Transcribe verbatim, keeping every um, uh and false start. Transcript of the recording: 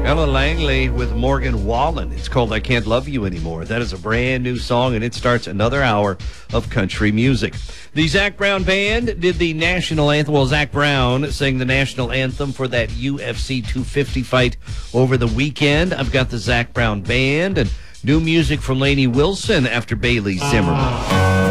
Ella Langley with Morgan Wallen. It's called I Can't Love You Anymore. That is a brand new song, and it starts another hour of country music. The Zac Brown Band did the national anthem. Well, Zac Brown sang the national anthem for that U F C two fifty fight over the weekend. I've got the Zac Brown Band and new music from Lainey Wilson after Bailey Zimmerman.